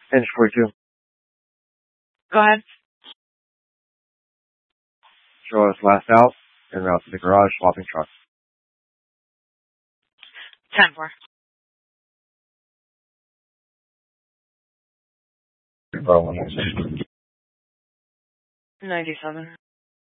Engine 42. Go ahead. Show us last out, and route to the garage, swapping trucks. 10-4. Bravo 196. 97.